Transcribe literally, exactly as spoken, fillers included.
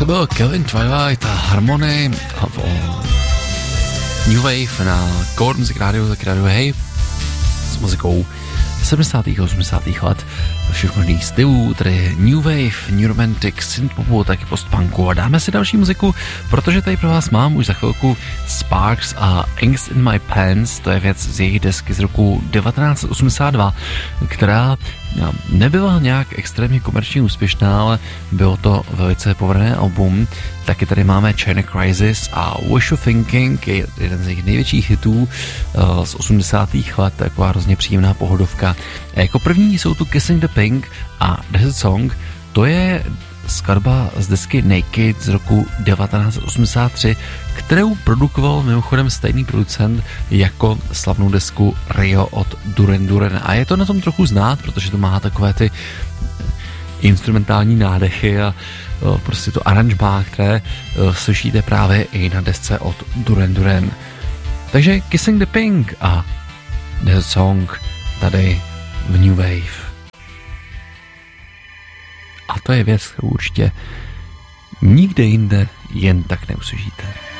to byl Kevin Twilight a Harmony a New Wave na Gold Music Radio, tak Radio Hey s muzikou sedmdesátých a osmdesátých let všech možných stylů, tedy New Wave, New Romantic, synthpopu, taky postpunku a dáme si další muziku, protože tady pro vás mám už za chvilku Sparks a Angst in My Pants, to je věc z jejich desky z roku devatenáct osmdesát dva, která nebyla nějak extrémně komerčně úspěšná, ale bylo to velice povedené album. Taky tady máme China Crisis a Wishful Thinking, je jeden z jejich největších hitů uh, z osmdesátých let, taková hrozně příjemná pohodovka. A jako první jsou tu Kissing the Pink a Desert Song, to je skladba z desky Naked z roku devatenáct osmdesát tři, kterou produkoval mimochodem stejný producent jako slavnou desku Rio od Duran Duran. A je to na tom trochu znát, protože to má takové ty instrumentální nádechy a o, prostě to aranžmá, které o, slyšíte právě i na desce od Duran Duran. Takže Kissing the Pink a Desert Song tady v New Wave. A to je věc, kterou určitě nikde jinde jen tak neuslyšíte.